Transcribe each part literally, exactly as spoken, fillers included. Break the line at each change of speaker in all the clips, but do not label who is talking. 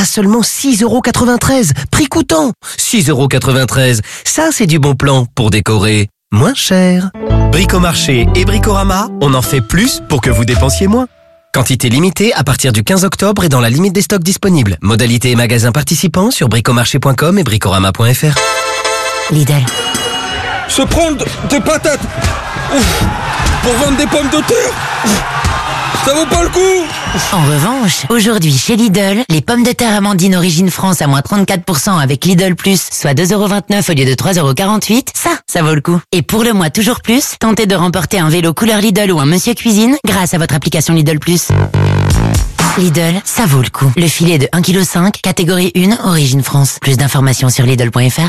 à seulement six euros quatre-vingt-treize. Prix coûtant, six euros quatre-vingt-treize. Ça, c'est du bon plan pour décorer moins cher. Bricomarché et Bricorama, on en fait plus pour que vous dépensiez moins. Quantité limitée à partir du quinze octobre et dans la limite des stocks disponibles. Modalité et magasins participants sur bricomarché point com et bricorama point f r.
Lidl.
Se prendre des patates pour vendre des pommes de terre, ça vaut pas le coup.
En revanche, aujourd'hui chez Lidl, les pommes de terre Amandine Origine France à moins trente-quatre pour cent avec Lidl Plus, soit deux euros vingt-neuf au lieu de trois euros quarante-huit, ça, ça vaut le coup. Et pour le mois toujours plus, tentez de remporter un vélo couleur Lidl ou un Monsieur Cuisine grâce à votre application Lidl Plus. Lidl, ça vaut le coup. Le filet de un virgule cinq kilos, catégorie un, Origine France. Plus d'informations sur Lidl point f r.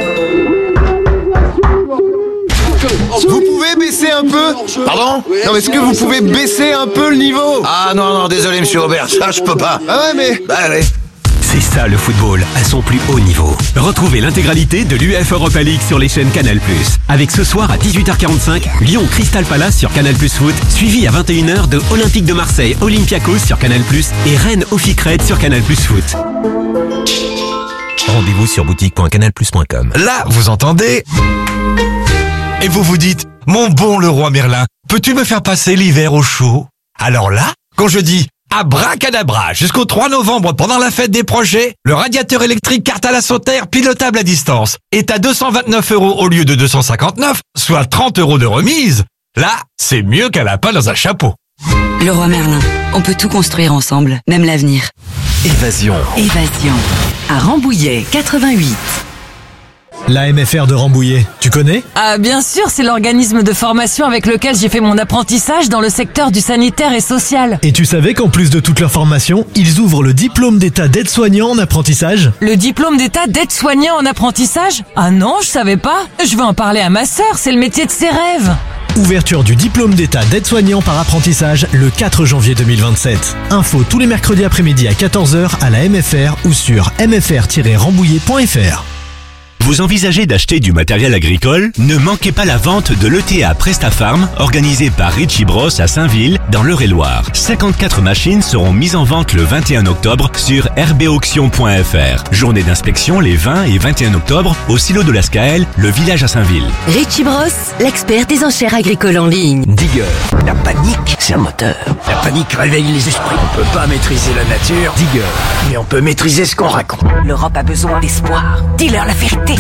Vous pouvez baisser un peu?
Pardon?
Non, est-ce que vous pouvez baisser un peu le niveau?
Ah non, non, désolé monsieur Aubert, ça je peux pas.
Ah ouais, mais...
Bah allez.
C'est ça le football, à son plus haut niveau. Retrouvez l'intégralité de l'U E F Europa League sur les chaînes Canal plus. Avec ce soir à dix-huit heures quarante-cinq, Lyon Crystal Palace sur Canal plus Foot, suivi à vingt et une heures de Olympique de Marseille Olympiakos sur Canal plus et Rennes Ofic Red sur Canal plus Foot. Rendez-vous sur boutique point canal plus point com.
Là, vous entendez? Et vous vous dites, mon bon Leroy Merlin, peux-tu me faire passer l'hiver au chaud? Alors là, quand je dis abracadabra, jusqu'au trois novembre pendant la fête des projets, le radiateur électrique Cartal à Sauterre pilotable à distance est à deux cent vingt-neuf euros au lieu de deux cent cinquante-neuf, soit trente euros de remise. Là, c'est mieux qu'un lapin dans un chapeau.
Leroy Merlin, on peut tout construire ensemble, même l'avenir.
Évasion.
Évasion. À Rambouillet, quatre-vingt-huit.
La M F R de Rambouillet, tu connais?
Ah bien sûr, c'est l'organisme de formation avec lequel j'ai fait mon apprentissage dans le secteur du sanitaire et social.
Et tu savais qu'en plus de toute leur formation, ils ouvrent le diplôme d'état d'aide-soignant en apprentissage?
Le diplôme d'état d'aide-soignant en apprentissage? Ah non, je savais pas. Je vais en parler à ma sœur, c'est le métier de ses rêves.
Ouverture du diplôme d'état d'aide-soignant par apprentissage le quatre janvier deux mille vingt-sept. Info tous les mercredis après-midi à quatorze heures à la M F R ou sur m f r tiret rambouillet point f r.
Vous envisagez d'acheter du matériel agricole? Ne manquez pas la vente de l'E T A PrestaFarm organisée par Richie Bros à Saint-Ville dans l'Eure-et-Loire. cinquante-quatre machines seront mises en vente le vingt et un octobre sur r b auction point f r. Journée d'inspection les vingt et vingt et un octobre au silo de la S C A L, le village à Saint-Ville.
Richie Bros, l'expert des enchères agricoles en ligne.
Digger. La panique, c'est un moteur. La panique réveille les esprits.
On peut pas maîtriser la nature,
Digger.
mais on peut maîtriser ce qu'on raconte.
L'Europe a besoin d'espoir. Dis-leur la vérité.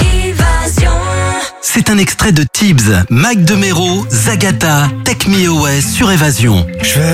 C'est un extrait de Tibbs, Mike DeMero, Zagata, Take Me Away sur Évasion.
Je vais